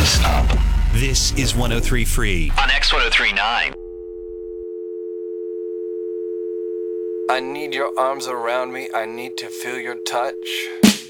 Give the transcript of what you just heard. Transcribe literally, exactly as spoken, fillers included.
stop. This is one oh three Free On X one oh three point nine. I need your arms around me. I need to feel your touch.